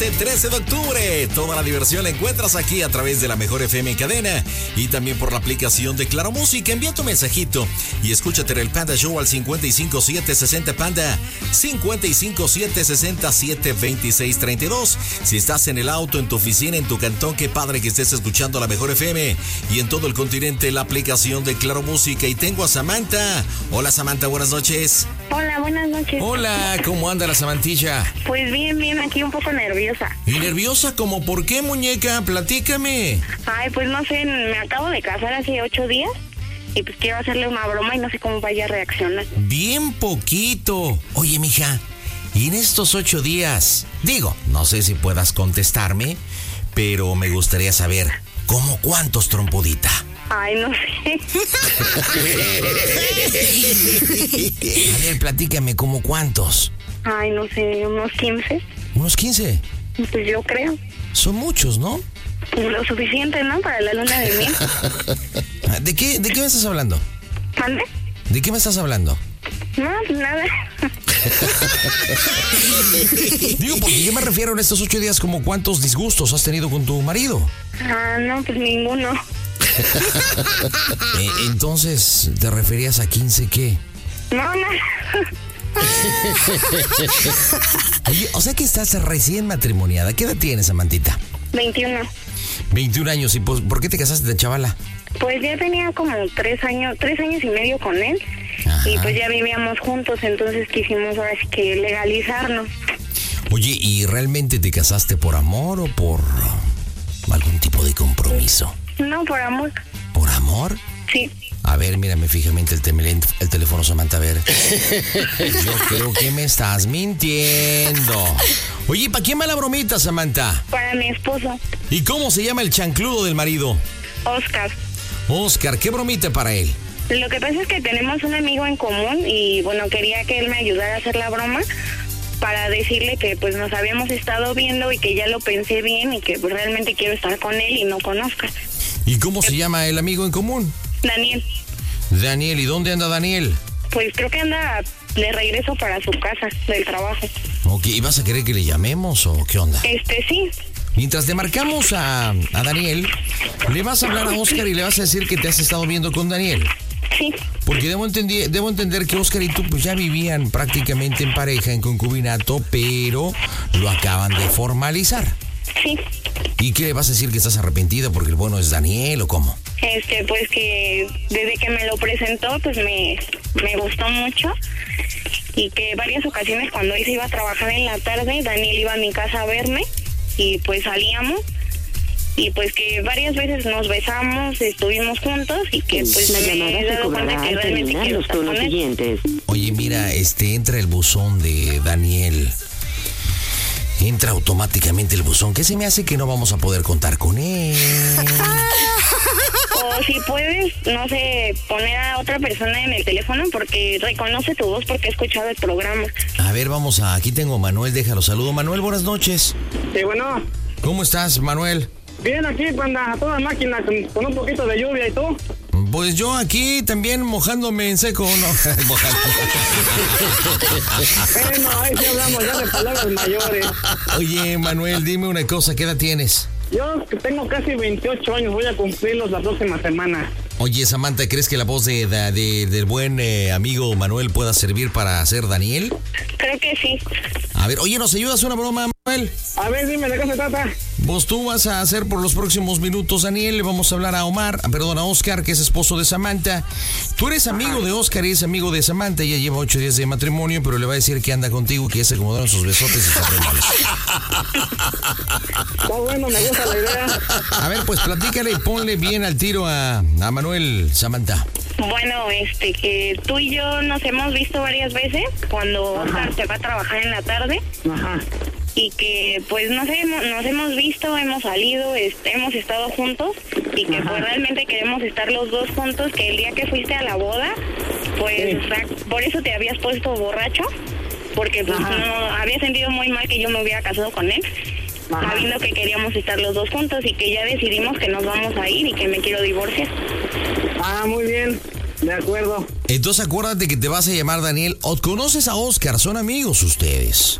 13 de octubre. Toda la diversión la encuentras aquí a través de la Mejor FM Cadena y también por la aplicación de Claro Música. Envía tu mensajito y escúchate el Panda Show al 55760 Panda 55760-72632. Si estás en el auto, en tu oficina, en tu cantón, qué padre que estés escuchando la Mejor FM y en todo el continente la aplicación de Claro Música. Y tengo a Samantha. Hola Samantha, buenas noches. Hola, buenas noches. Hola, ¿cómo anda la Samantilla? Pues bien, aquí un poco nerviosa. ¿Y nerviosa como por qué, muñeca? Platícame. Ay, pues no sé, me acabo de casar hace 8 días y pues quiero hacerle una broma y no sé cómo vaya a reaccionar. Bien poquito. Oye, mija, y en estos 8 días, digo, no sé si puedas contestarme, pero me gustaría saber, ¿cómo cuántos, trompudita? Ay, no sé. A ver, platícame, ¿cómo cuántos? Ay, no sé, unos 15. ¿Unos 15? Pues yo creo. Son muchos, ¿no? Lo suficiente, ¿no? Para la luna de miel. ¿De qué me estás hablando? ¿Mande? ¿De qué me estás hablando? No, pues nada. Digo, porque yo me refiero en estos 8 días como cuántos disgustos has tenido con tu marido. Ah, no, pues ninguno. Entonces, ¿te referías a 15 qué? No. Oye, o sea que estás recién matrimoniada. ¿Qué edad tienes, Samantita? 21. 21 años. ¿Y pues, por qué te casaste de chavala? Pues ya tenía como 3 años y medio con él. Ajá. Y pues ya vivíamos juntos, entonces quisimos ahora sí que legalizarnos. Oye, ¿y realmente te casaste por amor o por algún tipo de compromiso? No, por amor. ¿Por amor? Sí. A ver, mírame fijamente el teléfono, Samantha, a ver. Yo creo que me estás mintiendo. Oye, ¿para quién va la bromita, Samantha? Para mi esposo. ¿Y cómo se llama el chancludo del marido? Oscar. Oscar, ¿qué bromita para él? Lo que pasa es que tenemos un amigo en común y, bueno, quería que él me ayudara a hacer la broma para decirle que, pues, nos habíamos estado viendo y que ya lo pensé bien y que pues, realmente quiero estar con él y no con Oscar. ¿Y cómo se llama el amigo en común? Daniel. Daniel, ¿y dónde anda Daniel? Pues creo que anda de regreso para su casa, del trabajo. Ok, ¿y vas a querer que le llamemos o qué onda? Sí. Mientras te marcamos a Daniel, le vas a hablar a Oscar y le vas a decir que te has estado viendo con Daniel. Sí. Porque debo entender que Oscar y tú pues ya vivían prácticamente en pareja, en concubinato, pero lo acaban de formalizar. Sí. ¿Y qué le vas a decir, que estás arrepentida porque el bueno es Daniel o cómo? Pues que desde que me lo presentó, pues me gustó mucho y que varias ocasiones cuando él se iba a trabajar en la tarde, Daniel iba a mi casa a verme y pues salíamos y pues que varias veces nos besamos, estuvimos juntos y que pues me he dado cuenta que realmente quiero estar con él. Oye, mira, entra el buzón de Daniel. Entra automáticamente el buzón, que se me hace que no vamos a poder contar con él. O si puedes, no sé, poner a otra persona en el teléfono porque reconoce tu voz porque he escuchado el programa. A ver, aquí tengo a Manuel, déjalo saludo. Manuel, buenas noches. Sí, bueno. ¿Cómo estás, Manuel? Bien, aquí, Panda, a toda máquina, con un poquito de lluvia, ¿y tú? Pues yo aquí también mojándome en seco, ¿no? Bueno, ahí sí hablamos ya de palabras mayores. Oye, Manuel, dime una cosa, ¿qué edad tienes? Yo tengo casi 28 años, voy a cumplirlos la próxima semana. Oye, Samantha, ¿crees que la voz del buen amigo Manuel pueda servir para ser Daniel? Creo que sí. A ver, oye, ¿nos ayudas una broma, Manuel? A ver, dime, ¿de qué se trata? Vos tú vas a hacer por los próximos minutos, Daniel. Le vamos a hablar a Oscar, que es esposo de Samantha. Tú eres amigo de Oscar y es amigo de Samantha. Ella lleva 8 días de matrimonio, pero le va a decir que anda contigo, que ya se acomodaron sus besotes y sus regalos. Está bueno, me gusta la idea. A ver, pues platícale y ponle bien al tiro a Manuel, Samantha. Bueno, que tú y yo nos hemos visto varias veces cuando Oscar se va a trabajar en la tarde. Ajá. Y que pues no sé, nos hemos visto, hemos salido, hemos estado juntos y que pues realmente queremos estar los dos juntos, que el día que fuiste a la boda, pues por eso te habías puesto borracho, porque pues no había sentido muy mal que yo me hubiera casado con él, sabiendo que queríamos estar los dos juntos y que ya decidimos que nos vamos a ir y que me quiero divorciar. Ah, muy bien, de acuerdo. Entonces acuérdate que te vas a llamar Daniel, o conoces a Oscar, son amigos ustedes.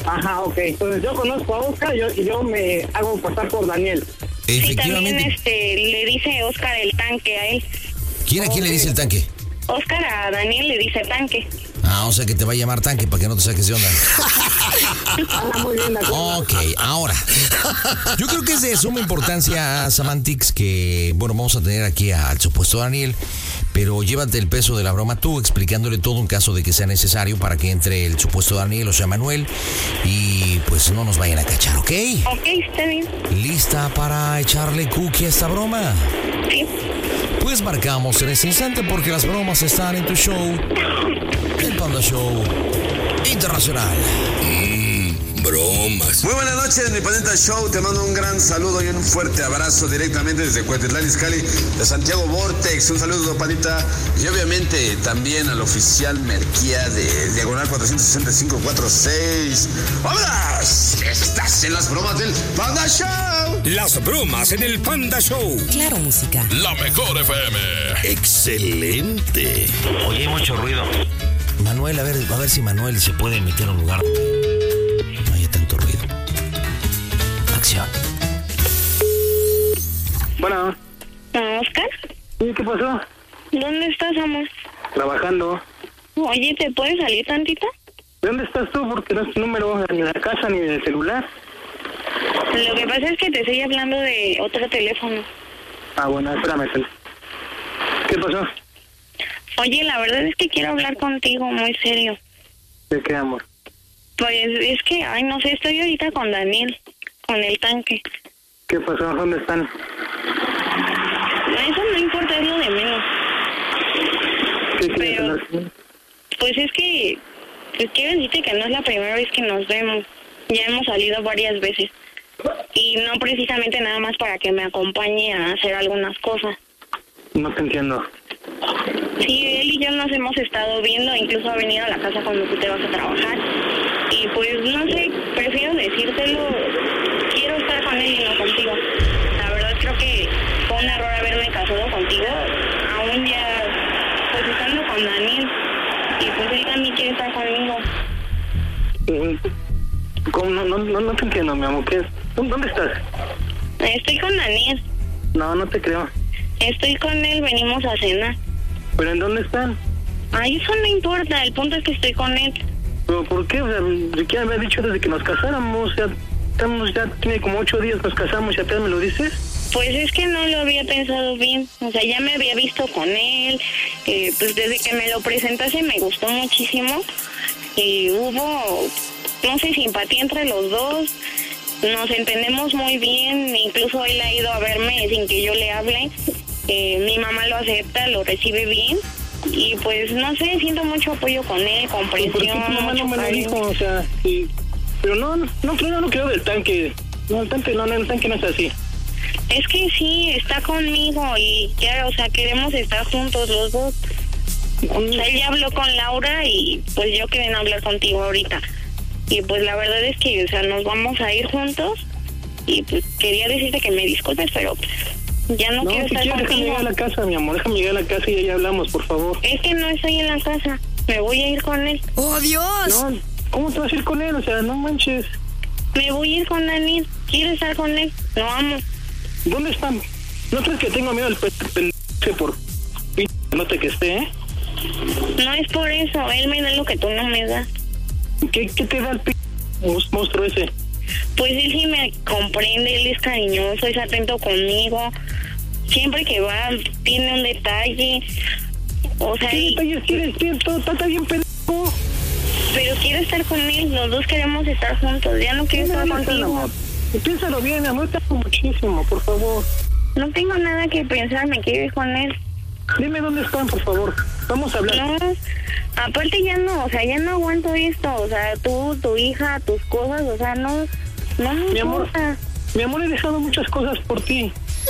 Ajá, ok. Entonces yo conozco a Oscar y yo me hago pasar por Daniel. Efectivamente. Sí, también le dice Oscar el tanque a él. ¿Quién a quién le dice el tanque? Oscar a Daniel le dice tanque. Ah, o sea que te va a llamar tanque para que no te saques de onda. Muy bien, Ok, ahora. Yo creo que es de suma importancia, Samantix, que, bueno, vamos a tener aquí al supuesto Daniel, pero llévate el peso de la broma tú, explicándole todo en caso de que sea necesario para que entre el supuesto Daniel, o sea, Manuel, y pues no nos vayan a cachar, ¿ok? Ok, está bien. ¿Lista para echarle cookie a esta broma? Sí. Pues marcamos en este instante porque las bromas están en tu show, el Panda Show Internacional. Bromas. Muy buenas noches, mi Pandita Show. Te mando un gran saludo y un fuerte abrazo directamente desde Cuautitlán Izcalli, de Santiago Vortex. Un saludo, Pandita. Y obviamente también al oficial Merquía de Diagonal 46546. ¡Vámonos! Estás en las bromas del Panda Show. Las bromas en el Panda Show. Claro, música. La mejor FM. Excelente. Oye, hay mucho ruido. Manuel, a ver si Manuel se puede meter a un lugar. No hay tanto ruido. Acción. Bueno. ¿Oscar? ¿Y qué pasó? ¿Dónde estás, amor? Trabajando. Oye, ¿te puedes salir tantito? ¿De dónde estás tú? Porque no es tu número ni en la casa ni en el celular. Lo que pasa es que te estoy hablando de otro teléfono. Ah, bueno, espérame. ¿Qué pasó? Oye, la verdad es que quiero hablar contigo muy serio. ¿De qué, amor? Pues es que, ay, no sé, estoy ahorita con Daniel, con el tanque. ¿Qué pasó? ¿Dónde están? Eso no importa, es lo de menos. ¿Qué quieres Pero, hablar? pues es que, pues quiero decirte que no es la primera vez que nos vemos. Ya hemos salido varias veces. Y no precisamente nada más para que me acompañe a hacer algunas cosas. No te entiendo. Sí, él y yo nos hemos estado viendo, incluso ha venido a la casa cuando tú te vas a trabajar. Y pues, no sé, prefiero decírtelo, quiero estar con él y no contigo. La verdad creo que fue un error haberme casado contigo, aún ya, pues estando con Daniel. Y pues él también quiere estar conmigo. ¿Cómo? No te entiendo, mi amor. ¿Qué es? ¿Dónde estás? Estoy con Daniel. No te creo. Estoy con él, venimos a cenar. ¿Pero en dónde están? Ay, eso no importa, el punto es que estoy con él. ¿Pero por qué? O sea, ¿qué había dicho desde que nos casáramos? O sea, ya tiene como 8 días nos casamos y apenas me lo dices. Pues es que no lo había pensado bien, o sea, ya me había visto con él, pues desde que me lo presentaste me gustó muchísimo, y hubo, no sé, simpatía entre los dos, nos entendemos muy bien, incluso él ha ido a verme sin que yo le hable, mi mamá lo acepta, lo recibe bien, y pues no sé, siento mucho apoyo con él, comprensión. ¿Por qué tu mamá no me lo dijo? O sea, sí, pero no creo del tanque. No, el tanque no es así. Es que sí, está conmigo y ya, o sea, queremos estar juntos los dos. O sea, él ya habló con Laura y pues yo quería hablar contigo ahorita. Y pues la verdad es que, o sea, nos vamos a ir juntos y pues quería decirte que me disculpes, pero pues, ya no quiero estar déjame contigo. llegar a la casa, mi amor, déjame llegar a la casa y ya hablamos, por favor. Es que no estoy en la casa, me voy a ir con él. ¡Oh, Dios! No, ¿cómo te vas a ir con él? O sea, no manches. Me voy a ir con Daniel, quiero estar con él, lo amo. ¿Dónde están? ¿No crees que tengo miedo al pendejo por note que esté, eh? No es por eso, él me da lo que tú no me das. ¿Qué te da el monstruo ese? Pues él sí me comprende, él es cariñoso, es atento conmigo. Siempre que va, tiene un detalle. O sea, ¿Qué detalles quieres? Todo está bien pendejo. pero quiero estar con él, los dos queremos estar juntos, ya no quiero estar contigo. Piénsalo bien, amor, te amo muchísimo, por favor. No tengo nada que pensar, me quiero ir con él. Dime dónde están, por favor. Vamos a hablar. No, aparte ya no, o sea, ya no aguanto esto, o sea, tú, tu hija, tus cosas, o sea, no me importa. Mi amor, he dejado muchas cosas por ti.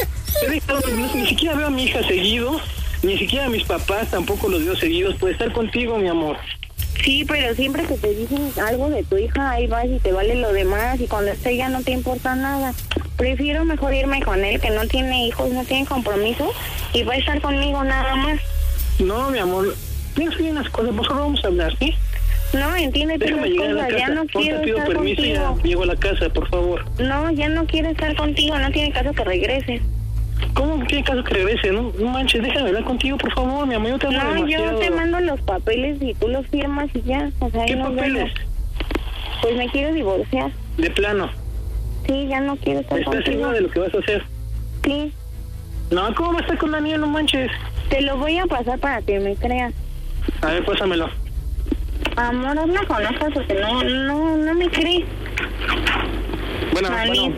Ni siquiera veo a mi hija seguido, ni siquiera a mis papás tampoco los veo seguidos por estar contigo, mi amor. Sí, pero siempre que te dicen algo de tu hija, ahí vas y te vale lo demás, y cuando esté ya no te importa nada. Prefiero mejor irme con él, que no tiene hijos, no tiene compromiso, y va a estar conmigo nada más. No, mi amor, piensa bien las cosas, por favor vamos a hablar, ¿sí? No, entiéndete Déjame las llegar a la cosas, casa. ya no quiero Ahorita pido estar permiso y ya contigo. llego a la casa, por favor. No, ya no quiero estar contigo, no tiene caso que regreses. ¿Cómo tiene caso que regrese, no? No manches, déjame hablar contigo, por favor, mi amor, yo te amo No, demasiado. yo te mando los papeles y tú los firmas y ya. O sea, ¿Qué ahí nos papeles? vemos. Pues me quiero divorciar. De plano. Sí, ya no quiero estar ¿Estás contigo. segura de lo que vas a hacer? Sí, No, ¿cómo va a estar con Daniel? No manches. te lo voy a pasar para que me creas. A ver, pásamelo. Amor, no me conozcas porque no me crees. Daniel.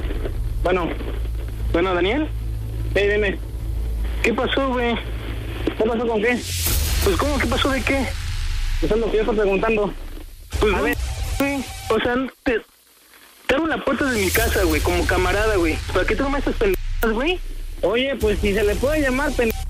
Bueno, Daniel. Dime. ¿Qué pasó, güey? ¿Qué pasó con qué? Pues, ¿cómo? ¿Qué pasó de qué? Eso es lo que yo estoy preguntando. Pues, A ver. güey, o sea, te abro la puerta de mi casa, güey, como camarada, güey. ¿Para qué tú no me haces pendejadas, güey? Oye, pues si se le puede llamar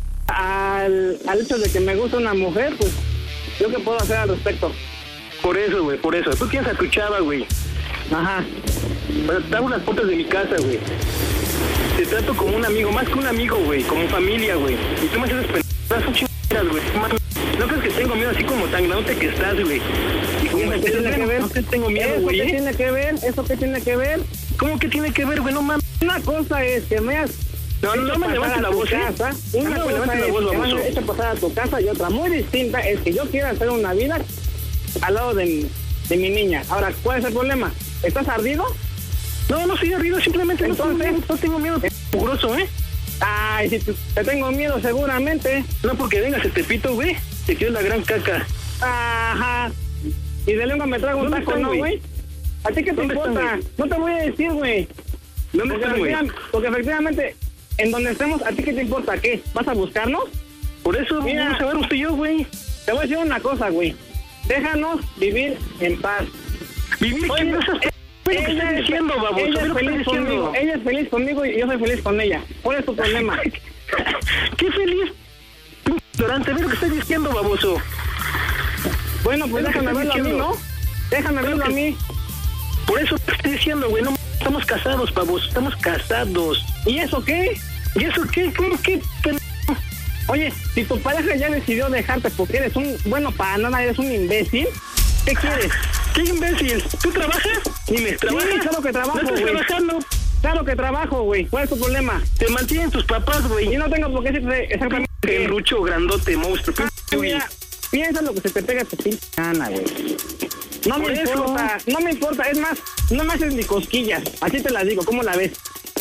al hecho de que me gusta una mujer, pues ¿yo qué puedo hacer al respecto? Por eso, güey, por eso. Tú tienes a tu chava, güey. Ajá. Pero te abro las puertas de mi casa, güey. Te trato como un amigo, más que un amigo, güey, como familia, güey. Y tú me haces pendejadas, son chingaderas, güey. No crees que tengo miedo así como tan grande que estás, güey. Y como ¿Eso qué tiene que ver? no te tengo miedo, ¿Eso güey. qué tiene que ver? ¿Eso qué tiene que ver? ¿Cómo que tiene que ver, güey? No mames. Una cosa es que me has No me levantes la voz, ¿eh? Una No me cosa levantes la es voz, que me baboso. has hecho pasar a tu casa y otra muy distinta es que yo quiera hacer una vida al lado de mi niña. Ahora, ¿cuál es el problema? ¿Estás ardido? No soy arriba, simplemente Entonces, no tengo miedo, mugroso, ¿eh? Ay, si te tengo miedo seguramente. No porque vengas a Tepito, güey, te quiero la gran caca. Ajá. Y de lengua me trago un ¿Dónde taco, están, ¿no, güey? güey? ¿A ti qué te ¿Dónde están, importa? güey? No te voy a decir, güey. ¿Dónde están, güey? Porque efectivamente, en donde estemos, ¿a ti qué te importa? ¿Qué? ¿Vas a buscarnos? Por eso Mira. vamos a ver usted y yo, güey. Te voy a decir una cosa, güey. Déjanos vivir en paz. Vivir Oye, aquí no seas ¿qué estás diciendo, baboso? ella ¿Qué es lo que feliz estás diciendo? conmigo. Ella es feliz conmigo y yo soy feliz con ella. ¿Cuál es tu problema? ¡Qué feliz! Ignorante, ve lo que estás diciendo, baboso. Bueno, pues Es lo que déjame estoy verlo a mí, diciendo. ¿no? Déjame Es lo verlo a que- mí. Por eso te estoy diciendo, güey, no estamos casados, baboso, estamos casados. ¿Y eso qué? ¿Y eso qué? ¿Cómo qué? Oye, si tu pareja ya decidió dejarte porque eres un bueno para nada, eres un imbécil, ¿qué quieres? ¿Qué imbécil? ¿Tú trabajas? Dime, ¿trabajas? Sí, claro que trabajo, ¿No estás güey. trabajando? Claro que trabajo, güey. ¿Cuál es tu problema? Te mantienen tus papás, güey. Y no tengo por qué decirte exactamente qué. Genrucho, grandote, monstruo. Mira, piensa lo que se te pega a tu pinche gana, güey. No Por me eso. importa, no me importa. Es más, no me haces ni cosquillas. Así te las digo, ¿cómo la ves?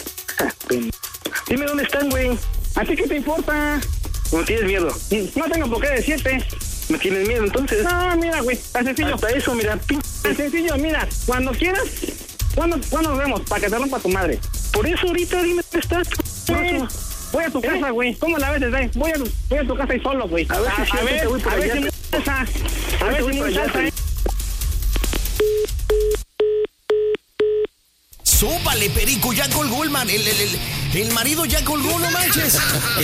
Dime dónde están, güey. ¿A ti qué te importa? No tienes miedo. No tengo por qué decirte. ¿Me tienes miedo entonces? No, mira, güey, tan sencillo. Hasta eso, mira, Tan sencillo, mira, cuando quieras, ¿cuándo nos vemos? Para que te rompa tu madre. Por eso ahorita dime dónde estás. Voy a tu casa, güey. ¿Cómo la ves desde ahí? Voy a tu casa y solo, güey. A ver si es cierto, te voy por a ver allá. si me pasa. A ver te voy si por me allá, pasa. Súbale, Perico, ya colgó el marido ya colgó, no manches.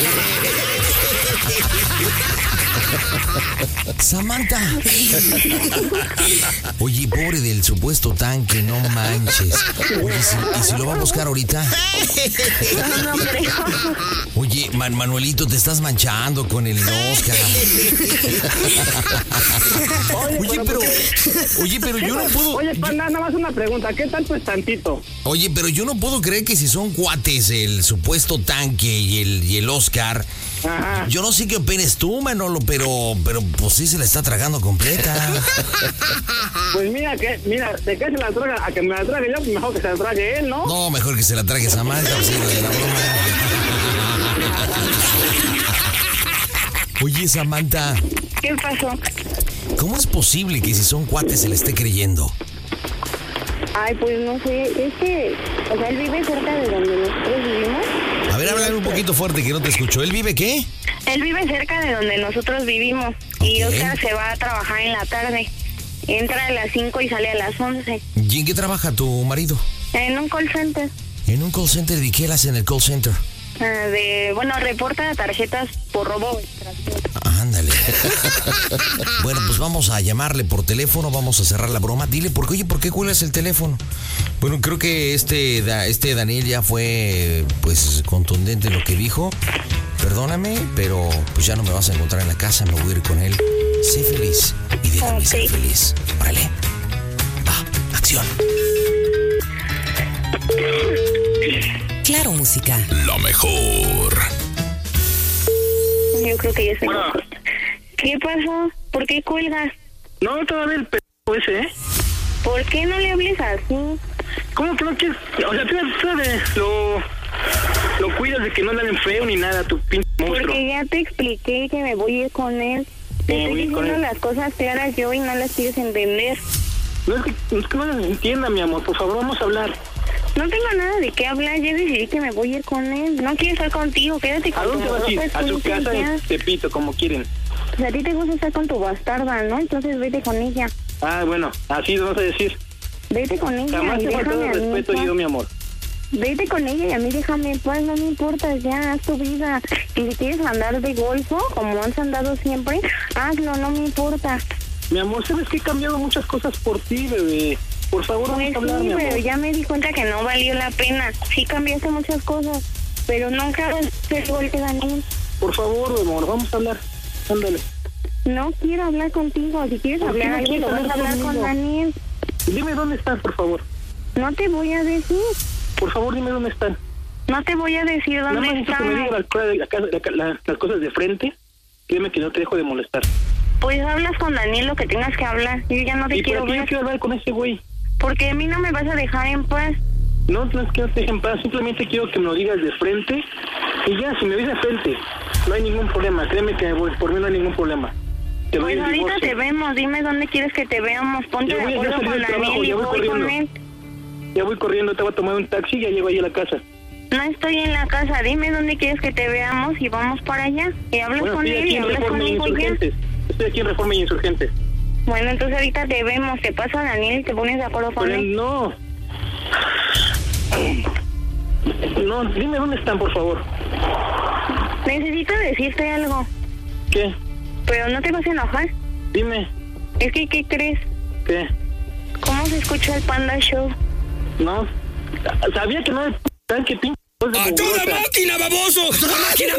Samantha. Oye, pobre del supuesto tanque, no manches. Oye, ¿y si lo va a buscar ahorita? No creo. Oye, Manuelito, te estás manchando con el Oscar. Oye, pero yo no puedo. Oye, panda, nada más una pregunta. ¿Qué tanto es tantito? Oye, pero yo no puedo creer que si son cuates el supuesto tanque y el Oscar. Ajá. Yo no sé qué opinas tú, Manolo, pero pues sí se la está tragando completa. Pues mira, de qué se la traga, a que me la trague yo, mejor que se la trague él, ¿no? No, mejor que se la trague Samantha, pues, sí, de la broma. Oye, Samantha, ¿Qué pasó? ¿cómo es posible que si son cuates se le esté creyendo? Ay, pues no sé, es que, o sea, él vive cerca de donde nosotros vivimos. A ver, háblame un poquito fuerte que no te escucho. ¿Él vive qué? Él vive cerca de donde nosotros vivimos y Ok. Oscar se va a trabajar en la tarde. Entra a las 5 y sale a las 11. ¿Y en qué trabaja tu marido? En un call center. En un call center. ¿Y qué él hace en el call center? Reporta tarjetas por robo. Ándale. Bueno, pues vamos a llamarle por teléfono, vamos a cerrar la broma. Dile, oye, ¿por qué cuelgas el teléfono? Bueno, creo que este Daniel ya fue, pues, contundente en lo que dijo. Perdóname, pero pues ya no me vas a encontrar en la casa, me voy a ir con él. Sé feliz y déjame ser feliz. Órale. Va, acción. Claro, música. La mejor. Yo creo que ya se me corta. ¿Qué pasó? ¿Por qué cuelgas? No, todavía el ese, ¿eh? ¿Por qué no le hables así? ¿Cómo que no quieres? O sea, tú lo cuidas de que no le den feo ni nada, tu pinche monstruo. Porque ya te expliqué que me voy a ir con él. Te estoy diciendo las cosas claras yo y no las quieres entender. No es que no las entienda, mi amor. Por favor, vamos a hablar. No tengo nada de qué hablar. Ya decidí que me voy a ir con él. No quiero estar contigo. Quédate con ¿A dónde vas a ir? A su casa en Tepito, como quieren. Pues a ti te gusta estar con tu bastarda, ¿no? Entonces vete con ella. Ah, bueno, así lo vas a decir. Vete con ella. Jamás y te he faltado déjame a mí, respeto yo, mi amor. Vete con ella y a mí déjame en paz, no me importa, ya, haz tu vida. Y si quieres andar de golfo, como has andado siempre, hazlo, no me importa. Mi amor, sabes que he cambiado muchas cosas por ti, bebé. Por favor, Pues vamos a hablar, sí, mi amor. pero ya me di cuenta que no valió la pena. Sí cambiaste muchas cosas, pero nunca vas a ser igual que Daniel. Por favor, mi amor, vamos a hablar. Ándale. No quiero hablar contigo, si quieres ¿Por qué hablar no algo, quieres lo vas a hablar hablar con conmigo? Daniel. Dime dónde estás, por favor. No te voy a decir, Por favor, dime dónde están. no te voy a decir Nada dónde más necesito que me están. digas las cosas de frente. Créeme que no te dejo de molestar. Pues hablas con Daniel lo que tengas que hablar, yo ya no te ¿Y quiero por qué yo ver. quiero hablar con ese güey? Porque a mí no me vas a dejar en paz. No es que no te dejen en paz, simplemente quiero que me lo digas de frente. Y ya, si me ves de frente, no hay ningún problema. Créeme que por mí no hay ningún problema. Te doy Pues el ahorita divorcio. te vemos, dime dónde quieres que te veamos, ponte Ya de voy, ya acuerdo salí con del trabajo, Daniel y ya voy voy con corriendo. él. Ya voy corriendo, te voy a tomar un taxi y ya llego ahí a la casa. No estoy en la casa, dime dónde quieres que te veamos y vamos para allá. Y hablas Bueno, con estoy él aquí y en hablas Reforma y conmigo ya. Insurgentes. Estoy aquí en Reforma y Insurgentes. Bueno, entonces ahorita te vemos, te pasa a Daniel y te pones de acuerdo con Pero él. no. No, dime dónde están, por favor. Necesito decirte algo, ¿Qué? pero no te vas a enojar. Dime. Es que, ¿qué crees? ¿Qué? ¿Cómo se escucha el Panda Show? No. Sabía que no es tan que pinche voz de ¡A toda mugrosa. máquina, baboso! ¡A toda máquina,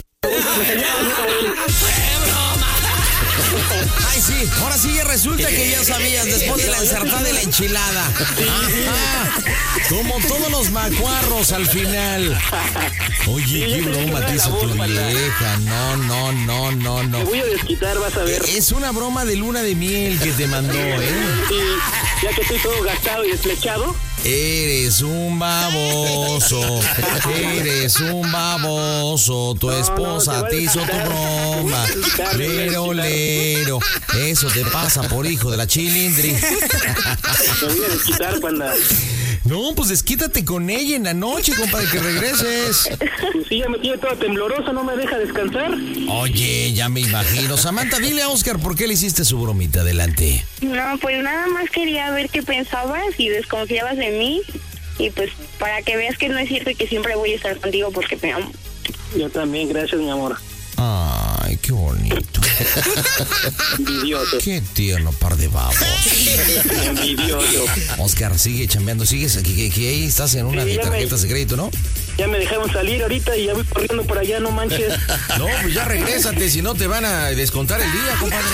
Ay, sí, ahora sí ya resulta que ya sabías, después de la ensartada y la enchilada. Ajá. Como todos los macuarros al final. Oye, qué broma te hizo tu vieja. No. Te voy a desquitar, vas a ver. Es una broma de luna de miel que te mandó, ¿eh? Y ya que estoy todo gastado y desflechado, Eres un baboso, eres un baboso, tu esposa te hizo tu broma, lero, eso te pasa por hijo de la chilindri. me voy a desquitar, panda. No, pues desquítate con ella en la noche, compadre, que regreses. Pues sí, ya me tiene toda temblorosa, no me deja descansar. Oye, ya me imagino. Samantha, dile a Oscar por qué le hiciste su bromita, adelante. No, pues nada más quería ver qué pensabas y desconfiabas de mí. Y pues para que veas que no es cierto y que siempre voy a estar contigo porque te amo. Yo también, gracias, mi amor. Ay, qué bonito. Envidioso. Qué tierno par de babos. Envidioso. Oscar, sigue chambeando, sigues aquí, que ahí estás en una Sí, de ya tarjetas de crédito, ¿no? Ya me dejaron salir ahorita y ya voy corriendo por allá, no manches. No, pues ya regrésate, si no te van a descontar el día, compadre.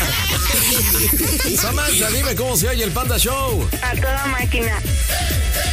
Samantha, dime cómo se oye el Panda Show. A toda máquina.